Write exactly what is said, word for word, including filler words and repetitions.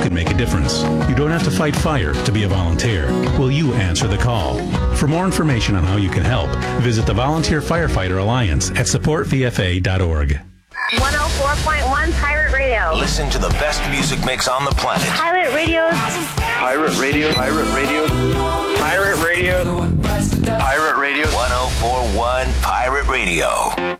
could make a difference. You don't have to fight fire to be a volunteer. Will you answer the call? For more information on how you can help, visit the Volunteer Firefighter Alliance at support v f a dot org. one oh four point one Pirate Radio. Listen to the best music mix on the planet. Pirate Radio. Pirate Radio. Pirate Radio. Pirate Radio. Pirate Radio. one oh four point one Pirate Radio.